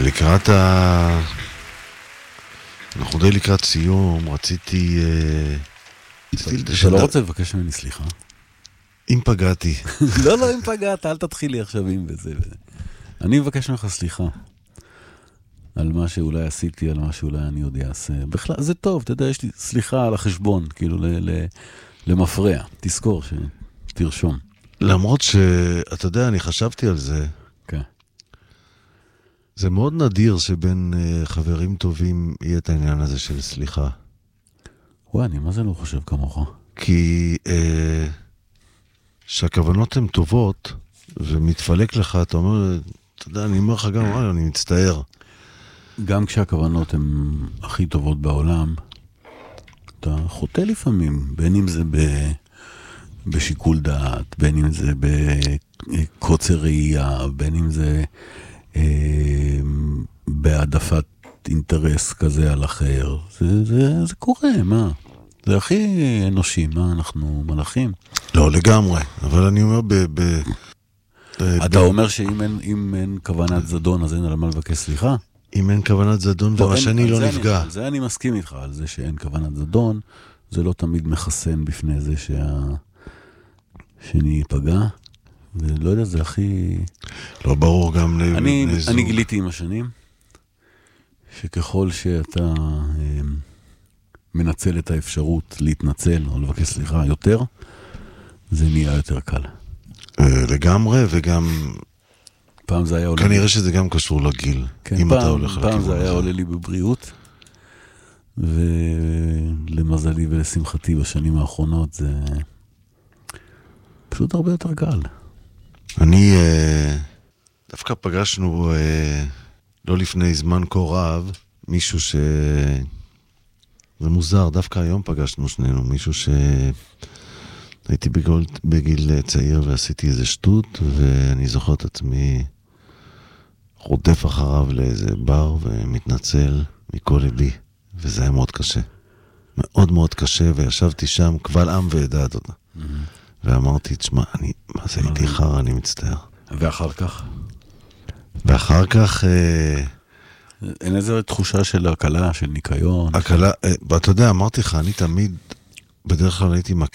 לקראת אנחנו די לקראת סיום, רציתי... אתה לא רוצה לבקש ממני סליחה? אם פגעתי. לא, אם פגעת, אל תתחיל לי עכשיו עם וזה. אני מבקש ממך סליחה. על מה שאולי עשיתי, על מה שאולי אני עוד אעשה. בכלל, זה טוב, אתה יודע, יש לי סליחה על החשבון, כאילו למפרע. תזכור שתרשום. למרות שאתה יודע, אני חשבתי על זה. כן. זה מאוד נדיר שבין חברים טובים יהיה את העניין הזה של סליחה. וואי, אני מה זה לא חושב כמוך? כי שהכוונות הן טובות, ומתפלק לך, אתה אומר, אתה יודע, אני אומר לך גם, אני מצטער. גם כשהכוונות הן הכי טובות בעולם, אתה חוטא לפעמים, בין אם זה בשיקול דעת, בין אם זה בקוצר ראייה, בין אם זה בהעדפת אינטרס כזה על אחר. זה קורה, מה? זה הכי אנושי, מה? אנחנו מלאכים? לא, לגמרי, אבל אני אומר אתה אומר שאם אין כוונת זדון, אז אין על מה לבקש סליחה? אם אין כוונת זדון והשני לא נפגע. על זה אני מסכים איתך, על זה שאין כוונת זדון, זה לא תמיד מחסן בפני זה שהשני ייפגע, ולא יודע, זה הכי... לא ברור גם לבני זוג. אני גיליתי עם השנים, שככל שאתה מנצל את האפשרות להתנצל או לבקש סליחה יותר, זה נהיה יותר קל. לגמרי, וגם... פעם זה היה עולה... כנראה שזה גם קשור לגיל, כן, אם אתה הולך לכיוון פעם הזה. זה היה עולה לי בבריאות, ולמזלי ולשמחתי בשנים האחרונות זה פשוט הרבה יותר קל. אני... דווקא פגשנו לא לפני זמן כה רב, מישהו ש... זה מוזר, דווקא היום פגשנו שנינו, מישהו ש... הייתי בגיל צעיר ועשיתי איזה שטות, ואני זוכר את עצמי רודף אחריו לאיזה בר ומתנצל מכל ליבי, וזה היה מאוד קשה. מאוד מאוד קשה, וישבתי שם קבל עם ועדה, אתה יודע. ואמרתי, תשמע, מה זה הייתי חר, אני מצטער. ואחר כך? ואחר כך... אין איזו תחושה של הקלה, של ניקיון? הקלה, ואתה יודע, אמרתי לך, אני תמיד, בדרך כלל הייתי